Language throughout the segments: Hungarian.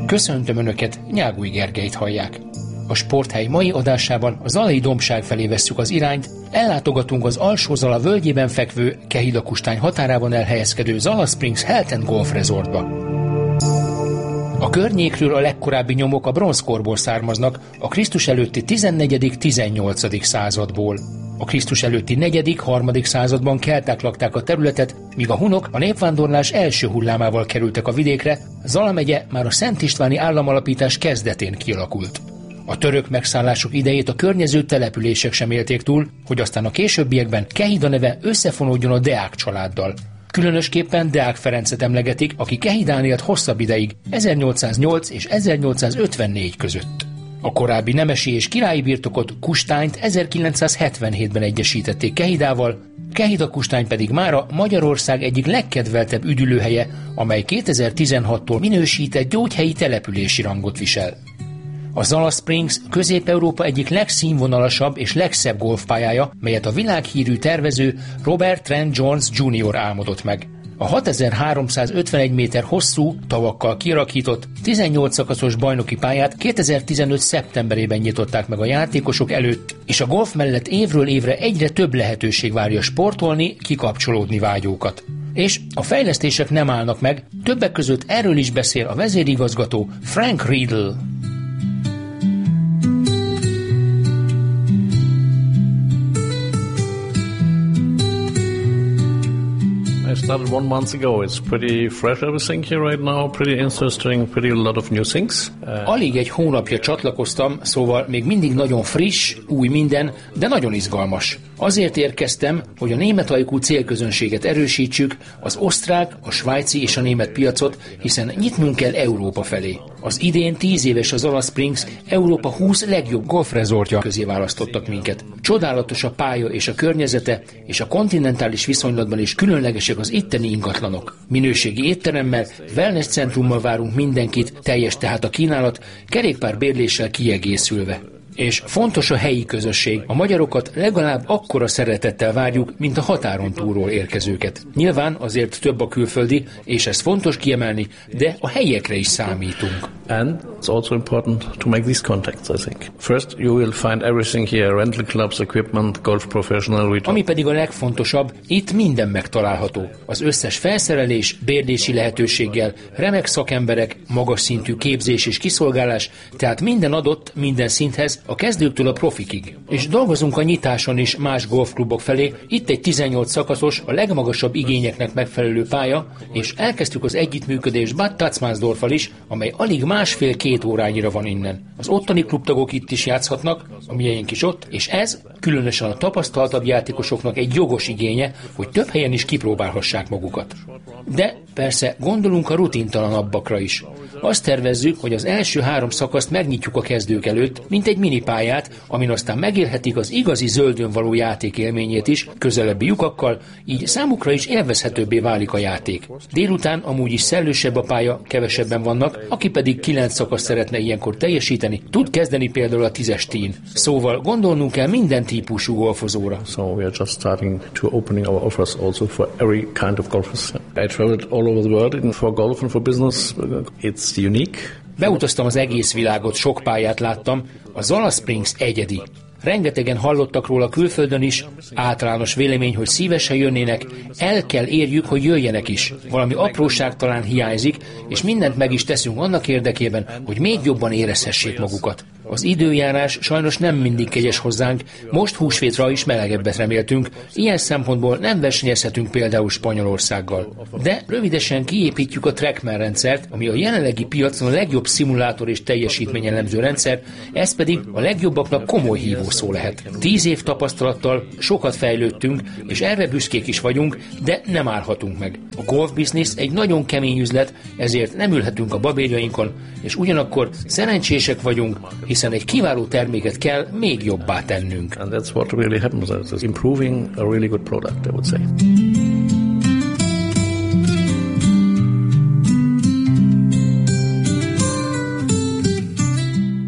Köszöntöm Önöket, Nyágúj Gergelyt hallják. A Sporthely mai adásában a Zalai dombság felé vesszük az irányt, ellátogatunk az Alsó-Zala völgyében fekvő Kehida-Kustány határában elhelyezkedő Zala Springs Health & Golf Resortba. A környékről a legkorábbi nyomok a bronzkorból származnak, a Krisztus előtti 14.-18. századból. A Krisztus előtti 4.-3. században kelták lakták a területet, míg a hunok a népvándorlás első hullámával kerültek a vidékre, Zala megye már a Szent Istváni államalapítás kezdetén kialakult. A török megszállások idejét a környező települések sem élték túl, hogy aztán a későbbiekben Kehida neve összefonódjon a Deák családdal. Különösképpen Deák Ferencet emlegetik, aki Kehidán élt hosszabb ideig, 1808 és 1854 között. A korábbi nemesi és királyi birtokot, Kustányt 1977-ben egyesítették Kehidával, Kehida-Kustány pedig mára Magyarország egyik legkedveltebb üdülőhelye, amely 2016-tól minősített gyógyhelyi települési rangot visel. A Zala Springs Közép-Európa egyik legszínvonalasabb és legszebb golfpályája, melyet a világhírű tervező Robert Trent Jones Jr. álmodott meg. A 6351 méter hosszú, tavakkal kialakított, 18 szakaszos bajnoki pályát 2015. szeptemberében nyitották meg a játékosok előtt, és a golf mellett évről évre egyre több lehetőség várja sportolni, kikapcsolódni vágyókat. És a fejlesztések nem állnak meg, többek között erről is beszél a vezérigazgató Frank Riedel. I started 1 month ago. It's pretty fresh everything here right now, pretty interesting, pretty a lot of new things. Alig egy hónapja csatlakoztam, szóval még mindig nagyon friss, új minden, de nagyon izgalmas. Azért érkeztem, hogy a német ajkú célközönséget erősítsük, az osztrák, a svájci és a német piacot, hiszen nyitnunk kell Európa felé. Az idén 10 éves a Zala Springs Európa 20 legjobb golfrezortja közé választottak minket. Csodálatos a pálya és a környezete, és a kontinentális viszonylatban is különlegesek az itteni ingatlanok. Minőségi étteremmel, wellness centrummal várunk mindenkit, teljes tehát a kínálat, kerékpárbérléssel kiegészülve. És fontos a helyi közösség. A magyarokat legalább akkora szeretettel várjuk, mint a határon túlról érkezőket. Nyilván azért több a külföldi, és ez fontos kiemelni, de a helyiekre is számítunk. And it's also important to make these contacts, I think. First, you will find everything here, rental clubs, equipment, golf professional. Ami pedig a legfontosabb, itt minden megtalálható. Az összes felszerelés, bérlési lehetőséggel, remek szakemberek, magas szintű képzés és kiszolgálás, tehát minden adott, minden szinthez, a kezdőktől a profikig. És dolgozunk a nyitáson is más golfklubok felé, itt egy 18 szakaszos, a legmagasabb igényeknek megfelelő pálya, és elkezdtük az együttműködést Bad Tatzmannsdorffal is, amely alig 1,5-2 órányira van innen. Az ottani klubtagok itt is játszhatnak, a miénk is ott, és ez különösen a tapasztaltabb játékosoknak egy jogos igénye, hogy több helyen is kipróbálhassák magukat. De persze gondolunk a rutintalanabbakra is. Azt tervezzük, hogy az első 3 szakaszt megnyitjuk a kezdők előtt, mint egy minipályát, amin aztán megélhetik az igazi zöldön való játék élményét is, közelebbi lyukakkal, így számukra is élvezhetőbbé válik a játék. Délután amúgy is szellősebb a pálya, kevesebben vannak, aki pedig 9 szakasz szeretne ilyenkor teljesíteni, tud kezdeni például a 10-es tee-n. Szóval gondolnunk kell minden típusú golfozóra. So we are just starting to opening our offers also for every kind of golfers. I traveled all over the world for golf and for business. It's unique. Beutaztam az egész világot, sok pályát láttam, a Zala Springs egyedi. Rengetegen hallottak róla külföldön is, általános vélemény, hogy szívesen jönnének, el kell érjük, hogy jöjjenek is. Valami apróság talán hiányzik, és mindent meg is teszünk annak érdekében, hogy még jobban érezhessék magukat. Az időjárás sajnos nem mindig kegyes hozzánk, most húsvétra is melegebbet reméltünk, ilyen szempontból nem versenyezhetünk például Spanyolországgal. De rövidesen kiépítjük a TrackMan rendszert, ami a jelenlegi piacon a legjobb szimulátor és teljesítményelemző rendszer, ez pedig a legjobbaknak komoly hívószó lehet. 10 év tapasztalattal sokat fejlődtünk, és erre büszkék is vagyunk, de nem állhatunk meg. A golf business egy nagyon kemény üzlet, ezért nem ülhetünk a babérjainkon, és ugyanakkor szerencsések vagyunk, hiszen egy kiváló terméket kell még jobbá tennünk. And that's what really happens. It's improving a really good product, I would say.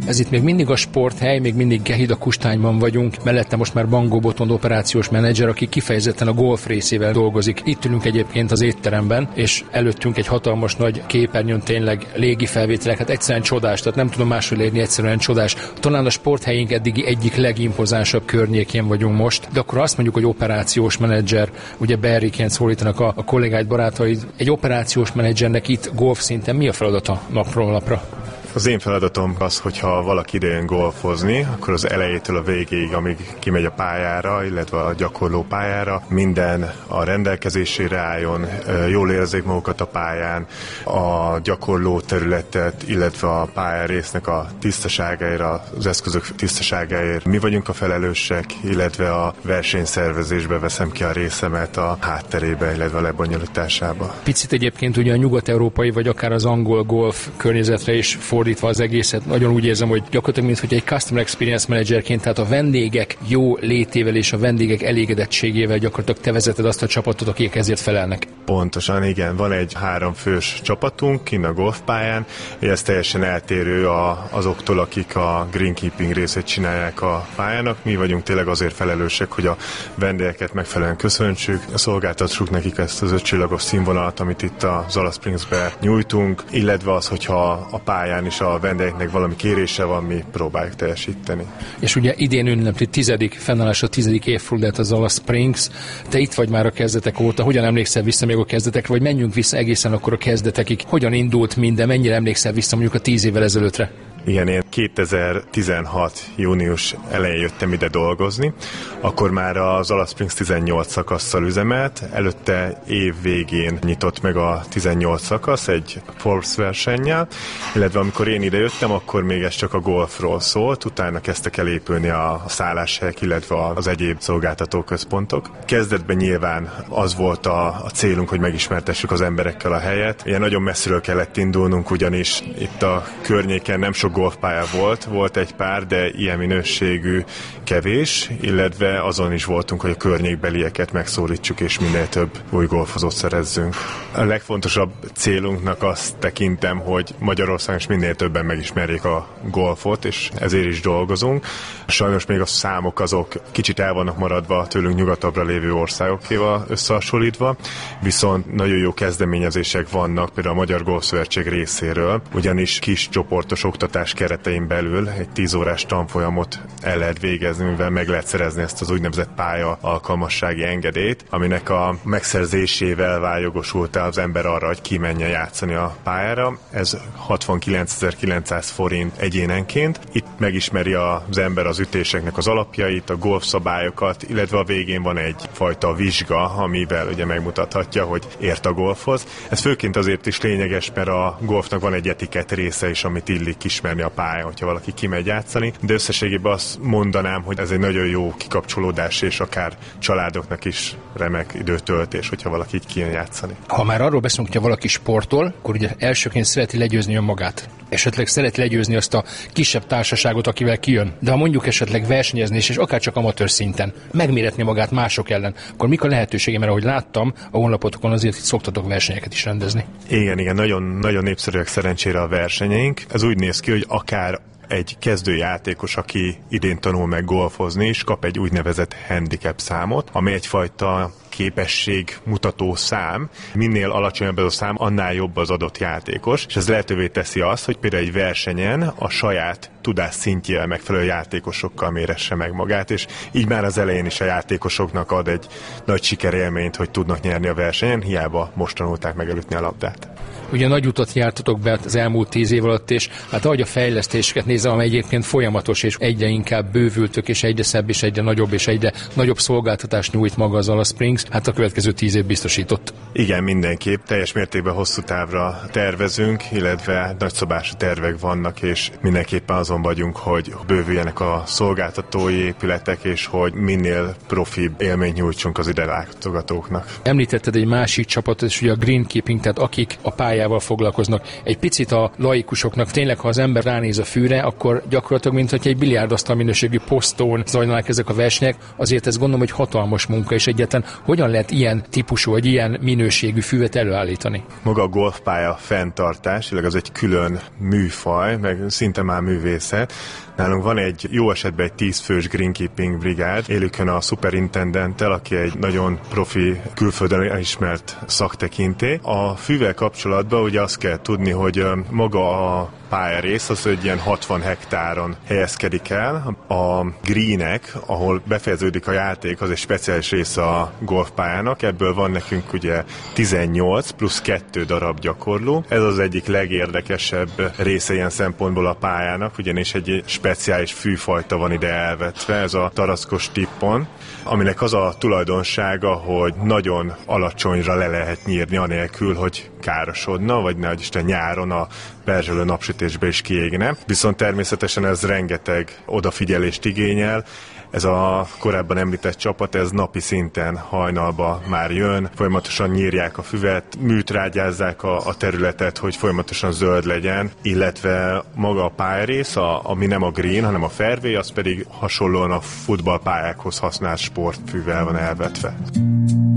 Ez itt még mindig a sporthely, még mindig Kehida Kustányban vagyunk, mellette most már Bangó Botond operációs menedzser, aki kifejezetten a golf részével dolgozik. Itt ülünk egyébként az étteremben, és előttünk egy hatalmas nagy képernyőn tényleg légi felvételek, hát egyszerűen csodás, tehát nem tudom máshogy leírni, egyszerűen csodás. Talán a sporthelyünk eddigi egyik legimpozánsabb környékén vagyunk most, de akkor azt mondjuk, hogy operációs menedzser, ugye Barryként szólítanak a kollégáid, barátaid. Egy operációs menedzsernek itt golf szinten mi a feladata napról napra? Az én feladatom az, hogyha valaki idejön golfozni, akkor az elejétől a végéig, amíg kimegy a pályára, illetve a gyakorló pályára, minden a rendelkezésére álljon, jól érzik magukat a pályán, a gyakorló területet, illetve a pályárésznek a tisztaságáért, az eszközök tisztaságáért. Mi vagyunk a felelősek, illetve a versenyszervezésbe veszem ki a részemet a hátterébe, illetve a lebonyolításába. Picit egyébként ugye a nyugat-európai, vagy akár az angol golf környezetre is fordítva az egészet, nagyon úgy érzem, hogy gyakorlatilag mint hogy egy Customer Experience Managerként, tehát a vendégek jó létével és a vendégek elégedettségével gyakorlatilag te vezeted azt a csapatot, akik ezért felelnek. Pontosan, igen. Van egy 3 fős csapatunk kint a golfpályán, és ez teljesen eltérő azoktól, akik a greenkeeping részét csinálják a pályának. Mi vagyunk tényleg azért felelősek, hogy a vendégeket megfelelően köszöntsük, szolgáltassuk nekik ezt az 5 csillagos színvonalat, amit itt a Zala Springsbe nyújtunk, illetve az, hogyha a pályán is a vendégeknek valami kérése van, mi próbáljuk teljesíteni. És ugye idén ünnepli 10. fennállás a 10. évfordulóját a Zala Springs. Te itt vagy már a kezdetek óta, hogyan emlékszel vissza még a kezdetekre, vagy menjünk vissza egészen akkor a kezdetekig? Hogyan indult minden, mennyire emlékszel vissza mondjuk a 10 évvel ezelőttre? Igen, én 2016. június elején jöttem ide dolgozni, akkor már a Zala Springs 18 szakasszal üzemelt, előtte év végén nyitott meg a 18 szakasz egy Forbes versennyel, illetve amikor én ide jöttem, akkor még ez csak a golfról szólt, utána kezdtek el épülni a szálláshelyek, illetve az egyéb szolgáltatóközpontok. Kezdetben nyilván az volt a célunk, hogy megismertessük az emberekkel a helyet. Ilyen nagyon messziről kellett indulnunk, ugyanis itt a környéken nem sok golfpálya volt egy pár, de ilyen minőségű kevés, illetve azon is voltunk, hogy a környékbelieket megszólítsuk, és minél több új golfozót szerezzünk. A legfontosabb célunknak azt tekintem, hogy Magyarországon is minél többen megismerjék a golfot, és ezért is dolgozunk. Sajnos még a számok azok kicsit el vannak maradva tőlünk nyugatabbra lévő országokéval összehasonlítva, viszont nagyon jó kezdeményezések vannak, például a Magyar Golfszövetség részéről, ugyanis kis csoportos oktatás keretein belül egy 10 órás tanfolyamot el lehet végezni, mivel meg lehet szerezni ezt az úgynevezett pálya alkalmassági engedélyt, aminek a megszerzésével váljogosult az ember arra, hogy kimenjen játszani a pályára. Ez 69.900 forint egyénenként. Itt megismeri az ember az ütéseknek az alapjait, a golfszabályokat, illetve a végén van egyfajta vizsga, amivel ugye megmutathatja, hogy ért a golfhoz. Ez főként azért is lényeges, mert a golfnak van egy etikett része is, amit illik ismerni a pályán, hogyha valaki kimegy játszani, de összességében azt mondanám, hogy ez egy nagyon jó kikapcsolódás, és akár családoknak is remek időtöltés, hogyha valaki így kijön játszani. Ha már arról beszélünk, hogyha valaki sportol, akkor ugye elsőként szereti legyőzni önmagát. Esetleg szereti legyőzni azt a kisebb társaságot, akivel kijön. De ha mondjuk esetleg versenyezni, és akár csak amatőr szinten megméretni magát mások ellen, akkor mik a lehetőségem, mert ahogy láttam, a honlapotokon azért itt szoktatok versenyeket is rendezni. Igen, nagyon, nagyon népszerűek szerencsére a versenyeink. Ez úgy néz ki, hogy akár egy kezdőjátékos, aki idén tanul meg golfozni, és kap egy úgynevezett handicap számot, ami egyfajta képességmutató szám. Minél alacsonyabb ez a szám, annál jobb az adott játékos, és ez lehetővé teszi azt, hogy például egy versenyen a saját tudás szintjével megfelelő játékosokkal méresse meg magát, és így már az elején is a játékosoknak ad egy nagy sikerélményt, hogy tudnak nyerni a versenyen, hiába most tanulták megelőtni a labdát. Ugye nagy utat jártatok be az elmúlt 10 év alatt, és hát ahogy a fejlesztéseket nézem, amely egyébként folyamatos, és egyre inkább bővültök, és egyre szebb, és egyre nagyobb szolgáltatást nyújt maga az Zala Springs, hát a következő 10 év biztosított. Igen, mindenképp. Teljes mértékben hosszú távra tervezünk, illetve nagyszabású tervek vannak, és mindenképpen azon vagyunk, hogy bővüljenek a szolgáltatói épületek, és hogy minél profibb élményt nyújtsunk az ide látogatóknak. Említetted egy másik csapatot, és ugye a greenkeeping, tehát akik a pályával foglalkoznak. Egy picit a laikusoknak tényleg, ha az ember ránéz a fűre, akkor gyakorlatilag, mint hogy egy biliárdasztal minőségű posztón zajlanak ezek a versenyek, azért ezt gondolom, hogy hatalmas munka, és egyáltalán hogyan hogyan lehet ilyen típusú, vagy ilyen minőségű füvet előállítani? Maga a golfpálya fenntartás, illetve az egy külön műfaj, meg szinte már művészet. Nálunk van egy jó esetben egy 10 fős greenkeeping brigád, élükön a superintendenttel, aki egy nagyon profi, külföldön elismert szaktekintély. A fűvel kapcsolatban ugye azt kell tudni, hogy maga a pályarész az egy ilyen 60 hektáron helyezkedik el. A greenek, ahol befejeződik a játék, az egy speciális része a golfpályának. Ebből van nekünk ugye 18 plusz 2 darab gyakorló. Ez az egyik legérdekesebb része ilyen szempontból a pályának, ugyanis egy speciális fűfajta van ide elvetve, ez a tarackos tippon, aminek az a tulajdonsága, hogy nagyon alacsonyra le lehet nyírni anélkül, hogy károsodna, vagy nehogy Isten nyáron a perzselő napsütésbe is kiégne. Viszont természetesen ez rengeteg odafigyelést igényel. Ez a korábban említett csapat, ez napi szinten hajnalba már jön, folyamatosan nyírják a füvet, műtrágyázzák a területet, hogy folyamatosan zöld legyen, illetve maga a pályarész, ami nem a green, hanem a fairway, az pedig hasonlóan a futballpályákhoz használt sportfűvel van elvetve.